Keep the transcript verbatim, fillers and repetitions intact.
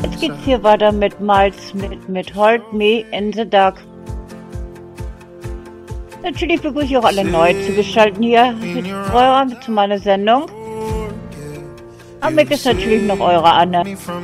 Jetzt geht's hier weiter mit Miles, mit, mit Hold Me in the Dark. Natürlich begrüße ich auch alle neu zugeschaltet hier mit eurer, zu meiner Sendung. Am Mic ist natürlich noch eure Anne.